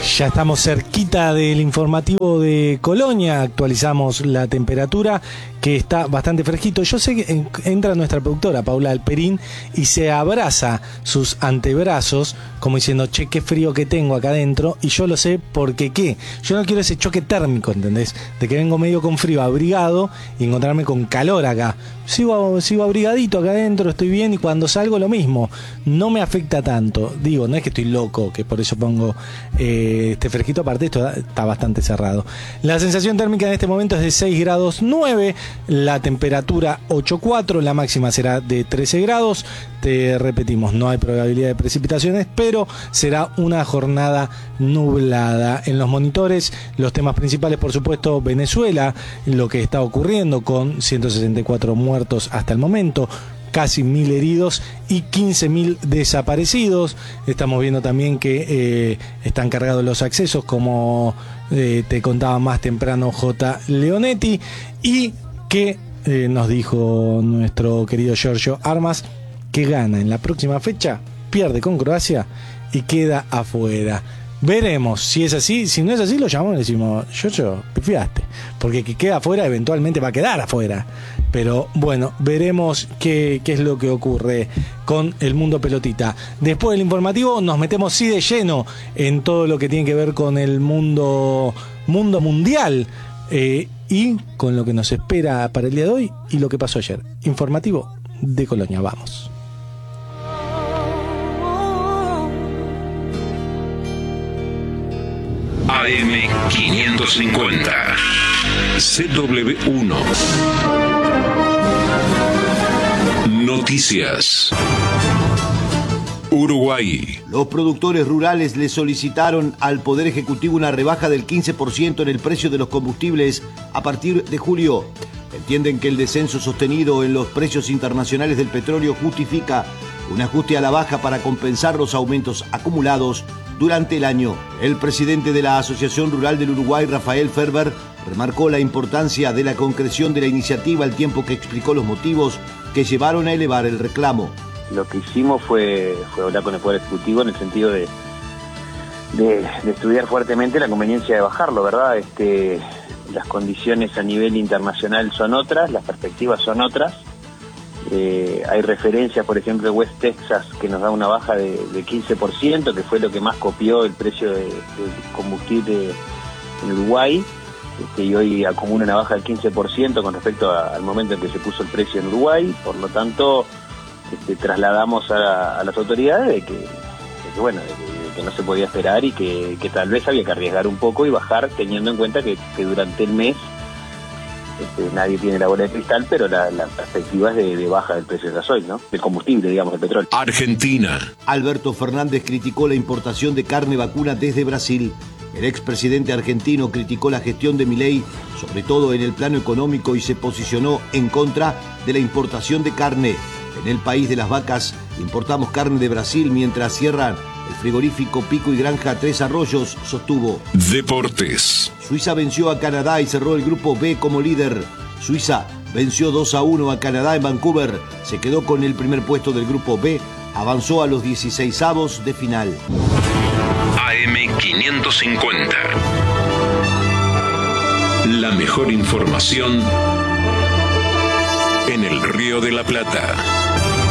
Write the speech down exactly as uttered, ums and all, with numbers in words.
Ya estamos cerquita del informativo de Colonia, actualizamos la temperatura que está bastante fresquito. Yo sé que entra nuestra productora Paula Alperín y se abraza sus antebrazos como diciendo, che, qué frío que tengo acá adentro, y yo lo sé porque qué, yo no quiero ese choque térmico, ¿entendés? De que vengo medio con frío, abrigado, y encontrarme con calor acá. Sigo, sigo abrigadito acá adentro, estoy bien, y cuando salgo lo mismo, no me afecta tanto. Digo, no es que estoy loco, que por eso pongo eh, este fresquito, aparte esto está bastante cerrado. La sensación térmica en este momento es de seis grados nueve, la temperatura ocho cuatro, la máxima será de trece grados. Te repetimos, no hay probabilidad de precipitaciones, pero será una jornada nublada. En los monitores, los temas principales, por supuesto, Venezuela, lo que está ocurriendo con ciento sesenta y cuatro muertos hasta el momento, casi mil heridos y quince mil desaparecidos. Estamos viendo también que eh, están cargados los accesos, como eh, te contaba más temprano J. Leonetti, y que eh, nos dijo nuestro querido Giorgio Armas, que gana en la próxima fecha, pierde con Croacia y queda afuera. Veremos si es así. Si no es así, lo llamamos y le decimos, Giorgio, pifiaste, porque que queda afuera eventualmente va a quedar afuera. Pero bueno, veremos qué, qué es lo que ocurre con el mundo pelotita. Después del informativo nos metemos sí de lleno en todo lo que tiene que ver con el mundo, mundo mundial, eh, y con lo que nos espera para el día de hoy y lo que pasó ayer. Informativo de Colonia, vamos. A M quinientos cincuenta C W uno Noticias. Uruguay. Los productores rurales le solicitaron al Poder Ejecutivo una rebaja del quince por ciento en el precio de los combustibles a partir de julio. Entienden que el descenso sostenido en los precios internacionales del petróleo justifica un ajuste a la baja para compensar los aumentos acumulados durante el año. El presidente de la Asociación Rural del Uruguay, Rafael Ferber, remarcó la importancia de la concreción de la iniciativa al tiempo que explicó los motivos que llevaron a elevar el reclamo. Lo que hicimos fue, fue hablar con el Poder Ejecutivo en el sentido de, de, de estudiar fuertemente la conveniencia de bajarlo, ¿verdad? Este, las condiciones a nivel internacional son otras, las perspectivas son otras. Eh, hay referencias, por ejemplo, de West Texas, que nos da una baja de, de quince por ciento, que fue lo que más copió el precio de, de combustible en Uruguay, este, y hoy acumula una baja del quince por ciento con respecto a, al momento en que se puso el precio en Uruguay. Por lo tanto, este, trasladamos a, a las autoridades de que, de que bueno, de que, de que no se podía esperar y que, que tal vez había que arriesgar un poco y bajar, teniendo en cuenta que, que durante el mes Este, nadie tiene la bola de cristal, pero la, la perspectiva es de, de baja del precio del gasoil, ¿no? Del combustible, digamos, del petróleo. Argentina. Alberto Fernández criticó la importación de carne vacuna desde Brasil. El expresidente argentino criticó la gestión de Milei, sobre todo en el plano económico, y se posicionó en contra de la importación de carne. En el país de las vacas importamos carne de Brasil mientras cierran el frigorífico Pico y Granja Tres Arroyos, sostuvo. Deportes. Suiza venció a Canadá y cerró el grupo B como líder. Suiza venció dos a uno a Canadá en Vancouver, se quedó con el primer puesto del grupo B, avanzó a los dieciseisavos de final. A M quinientos cincuenta. La mejor información en el Río de la Plata.